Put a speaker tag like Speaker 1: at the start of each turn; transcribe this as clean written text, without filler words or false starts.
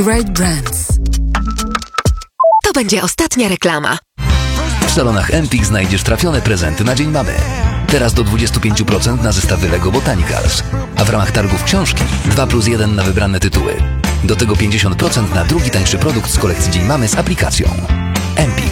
Speaker 1: Right Brands. To będzie ostatnia reklama.
Speaker 2: W salonach Empik znajdziesz trafione prezenty na Dzień Mamy. Teraz do 25% na zestawy Lego Botanicals. A w ramach targów książki 2+1 na wybrane tytuły. Do tego 50% na drugi tańszy produkt z kolekcji Dzień Mamy z aplikacją. Empik.